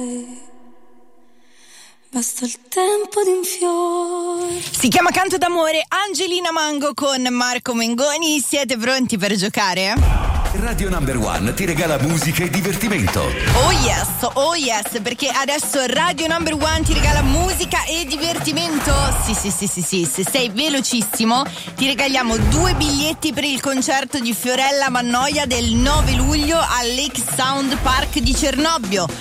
Basta il tempo di un fiore. Si chiama Canto d'amore, Angelina Mango con Marco Mengoni. Siete pronti per giocare? Radio Number One ti regala musica e divertimento. Oh yes, perché adesso Radio Number One ti regala musica e divertimento. Sì, se sei velocissimo ti regaliamo 2 biglietti per il concerto di Fiorella Mannoia del 9 luglio al Lake Sound Park di Cernobbio.